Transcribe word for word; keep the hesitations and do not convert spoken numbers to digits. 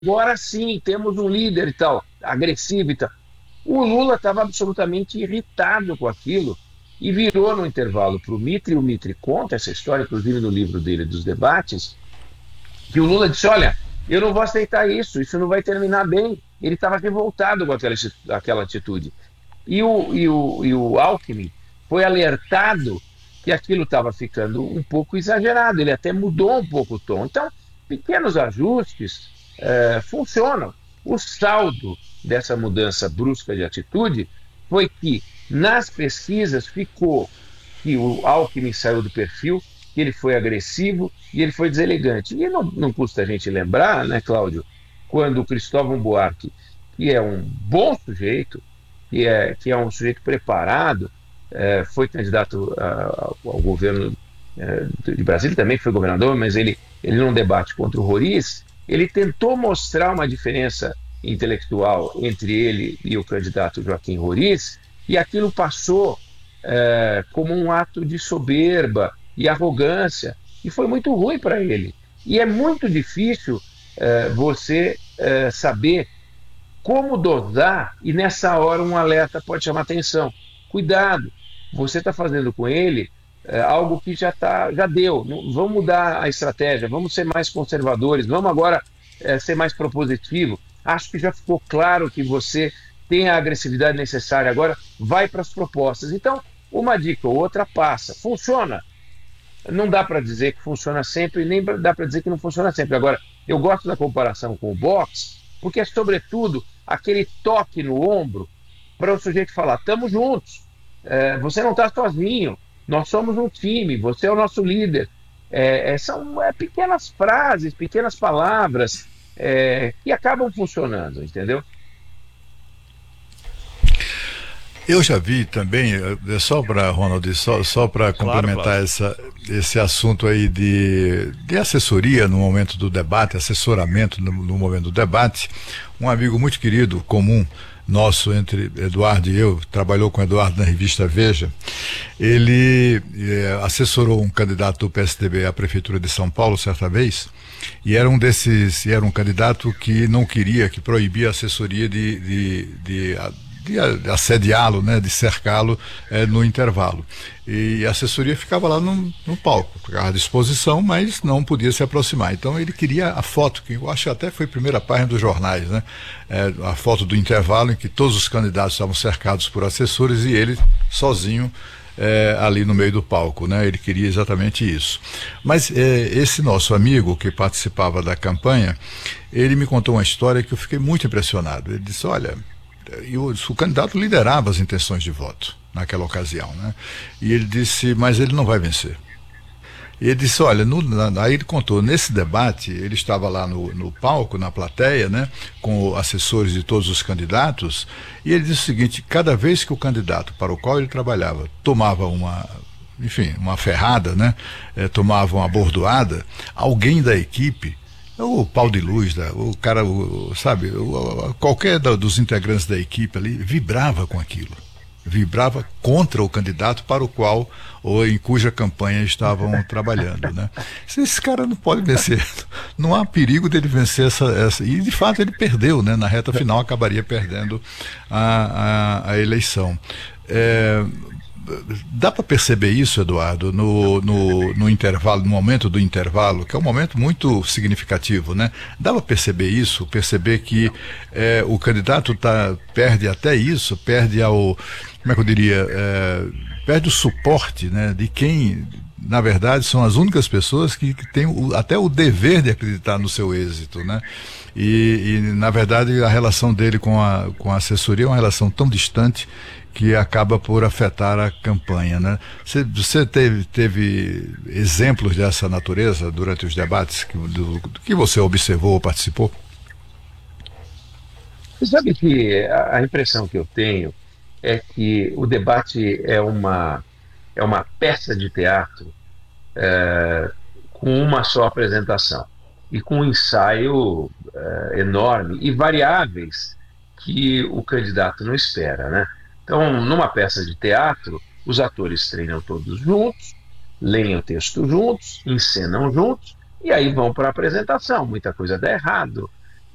agora sim, temos um líder e tal, agressivo e tal. O Lula estava absolutamente irritado com aquilo e virou no intervalo para o Mitre, e o Mitre conta essa história, inclusive no livro dele dos debates, que o Lula disse, olha, eu não vou aceitar isso, isso não vai terminar bem. Ele estava revoltado com aquela, aquela atitude. E o, e, o, e o Alckmin foi alertado que aquilo estava ficando um pouco exagerado, ele até mudou um pouco o tom. Então, pequenos ajustes eh, funcionam. O saldo dessa mudança brusca de atitude foi que, nas pesquisas, ficou que o Alckmin saiu do perfil, que ele foi agressivo e ele foi deselegante. E não, não custa a gente lembrar, né, Cláudio, quando o Cristóvão Buarque, que é um bom sujeito, que é, que é um sujeito preparado, é, foi candidato a, ao governo é, de Brasília, também foi governador, mas ele, ele num debate contra o Roriz, ele tentou mostrar uma diferença intelectual entre ele e o candidato Joaquim Roriz, e aquilo passou é, como um ato de soberba e arrogância, e foi muito ruim para ele. E é muito difícil é, você é, saber como dosar, e nessa hora um alerta pode chamar atenção. Cuidado, você está fazendo com ele é, algo que já, tá, já deu. Não, vamos mudar a estratégia, vamos ser mais conservadores, vamos agora é, ser mais propositivo. Acho que já ficou claro que você tem a agressividade necessária, agora vai para as propostas. Então, uma dica ou outra passa. Funciona? Não dá para dizer que funciona sempre, nem dá para dizer que não funciona sempre. Agora, eu gosto da comparação com o boxe, porque é, sobretudo, aquele toque no ombro para o sujeito falar: estamos juntos, é, você não está sozinho, nós somos um time, você é o nosso líder. É, é, são é, pequenas frases, pequenas palavras é, que acabam funcionando, entendeu? Eu já vi também, só para, Ronald, só, só para Claro, complementar claro. essa, esse assunto aí de, de assessoria no momento do debate, assessoramento no, no momento do debate, um amigo muito querido, comum, nosso, entre Eduardo e eu, trabalhou com Eduardo na revista Veja, ele eh, assessorou um candidato do P S D B à Prefeitura de São Paulo, certa vez, e era um desses, era um candidato que não queria, que proibia a assessoria de, de, de, de, de assediá-lo, né, de cercá-lo eh, no intervalo. E a assessoria ficava lá no, no palco, ficava à disposição, mas não podia se aproximar. Então ele queria a foto, que eu acho que até foi a primeira página dos jornais, né? É, a foto do intervalo em que todos os candidatos estavam cercados por assessores e ele sozinho é, ali no meio do palco, né? Ele queria exatamente isso. Mas é, esse nosso amigo que participava da campanha, ele me contou uma história que eu fiquei muito impressionado. Ele disse, olha, e o, o candidato liderava as intenções de voto naquela ocasião, né? E ele disse, mas ele não vai vencer. E ele disse, olha, no, na, aí ele contou, nesse debate, ele estava lá no, no palco, na plateia, né, com assessores de todos os candidatos, e ele disse o seguinte, cada vez que o candidato para o qual ele trabalhava tomava uma, enfim, uma ferrada, né, eh, tomava uma bordoada, alguém da equipe, o pau de luz, o cara, o, sabe, o, qualquer dos integrantes da equipe ali vibrava com aquilo. Vibrava contra o candidato para o qual ou em cuja campanha estavam trabalhando, né? Esse cara não pode vencer, não há perigo dele vencer essa, essa e de fato ele perdeu, né? Na reta final acabaria perdendo a, a, a eleição. É, dá para perceber isso, Eduardo, no, no, no intervalo, no momento do intervalo, que é um momento muito significativo, né? Dá para perceber isso, perceber que é, o candidato tá, perde até isso, perde ao, como é que eu diria, é, perde o suporte, né, de quem, na verdade, são as únicas pessoas que, que têm o, até o dever de acreditar no seu êxito, né? E, e na verdade, a relação dele com a, com a assessoria é uma relação tão distante que acaba por afetar a campanha, né? Você, você teve, teve exemplos dessa natureza durante os debates que, do, do que você observou ou participou? Você sabe que a, a impressão que eu tenho é que o debate é uma, é uma peça de teatro é, com uma só apresentação e com um ensaio é, enorme e variáveis que o candidato não espera, né? Então, numa peça de teatro, os atores treinam todos juntos, leem o texto juntos, encenam juntos, e aí vão para a apresentação. Muita coisa dá errado,